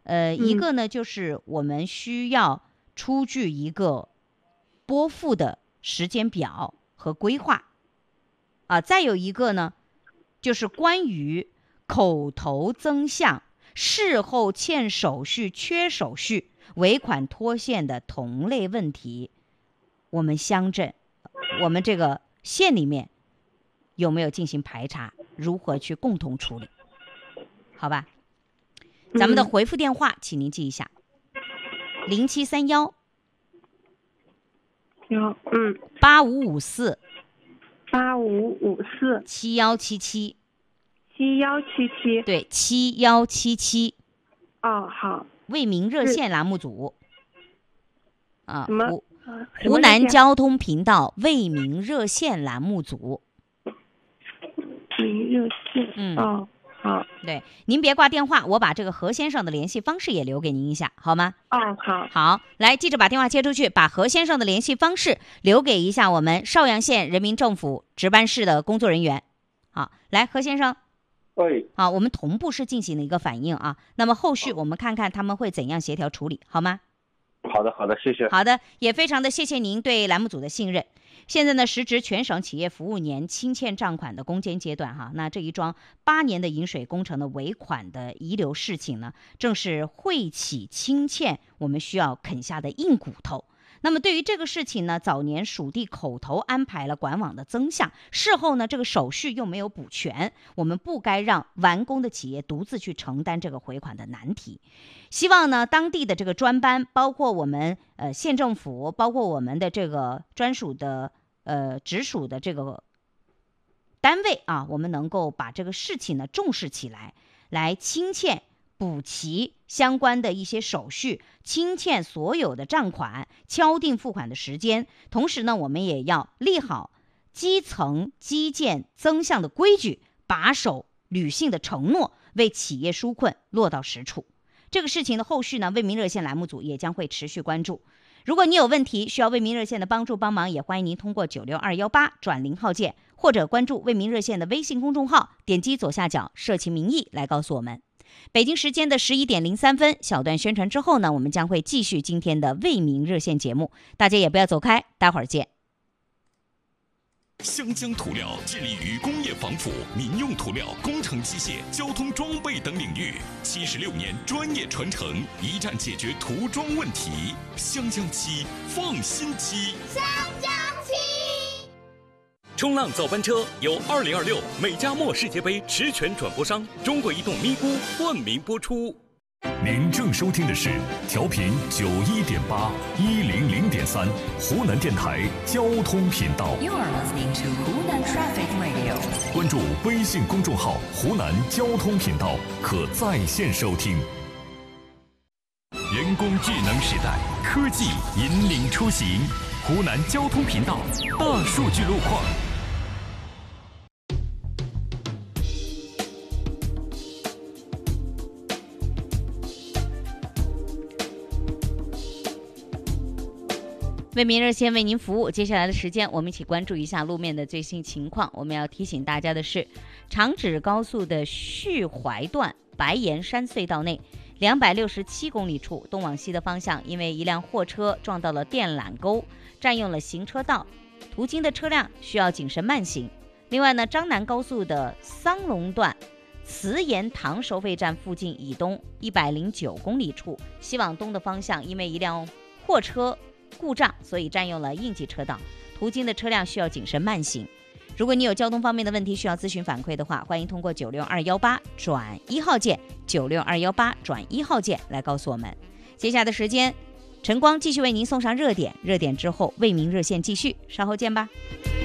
一个呢就是我们需要出具一个拨付的时间表和规划啊，再有一个呢就是关于口头增项、事后欠手续、缺手续、尾款拖欠的同类问题，我们乡镇，我们这个县里面有没有进行排查，如何去共同处理，好吧？咱们的回复电话，请您记一下：07318554 7177。对，7177。 哦，好。 为民热线栏目组啊，湖南交通频道为民热线栏目组。 民热线。哦，好。 对，您别挂电话，我把这个何先生的联系方式也留给您一下，好吗？ 哦，好。 好，来，记者把电话接出去，把何先生的联系方式留给一下我们邵阳县人民政府值班室的工作人员。好，来，何先生。好，我们同步是进行了一个反应啊，那么后续我们看看他们会怎样协调处理，好吗？ 好的，谢谢。 好的，也非常的谢谢您对栏目组的信任。现在呢，时值全省企业服务年清欠账款的攻坚阶段哈，那这一桩8年的引水工程的尾款的遗留事情呢，正是惠企清欠我们需要啃下的硬骨头。那么对于这个事情呢，早年属地口头安排了管网的增项，事后呢这个手续又没有补全，我们不该让完工的企业独自去承担这个回款的难题。希望呢当地的这个专班，包括我们县政府，包括我们的这个专属的直属的这个单位啊，我们能够把这个事情呢重视起来，来清欠补齐相关的一些手续，清欠所有的账款，敲定付款的时间。同时呢，我们也要立好基层基建增项的规矩，把守履信的承诺，为企业纾困落到实处。这个事情的后续呢，为民热线栏目组也将会持续关注。如果你有问题需要为民热线的帮助帮忙，也欢迎您通过96218转0号键，或者关注为民热线的微信公众号，点击左下角社情民意来告诉我们。北京时间的11点03分，小段宣传之后呢，我们将会继续今天的为民热线节目，大家也不要走开，待会儿见。 湘江涂料致力于工业防腐、民用涂料、工程机械、交通装备等领域，76年专业传承，一站解决涂装问题。湘江漆，放心漆。 湘江漆。 冲浪早班车由2026美加墨世界杯实权转播商中国移动咪咕冠名播出。 您正收听的是调频91.8、100.3湖南电台交通频道。 You are listening to Hunan Traffic Radio。 关注微信公众号“湖南交通频道”，可在线收听。人工智能时代，科技引领出行。湖南交通频道大数据路况。 为民热线为您服务，接下来的时间我们一起关注一下路面的最新情况。我们要提醒大家的是，长指高速的续淮段白岩山隧道内267公里处东往西的方向，因为一辆货车撞到了电缆沟，占用了行车道，途经的车辆需要谨慎慢行。另外呢，张南高速的桑龙段慈岩塘收费站附近以东109公里处西往东的方向，因为一辆货车故障，所以占用了应急车道，途经的车辆需要谨慎慢行。如果你有交通方面的问题需要咨询反馈的话，欢迎通过96218转1号键，96218转1号键来告诉我们。接下来的时间，晨光继续为您送上热点，热点之后为民热线继续，稍后见吧。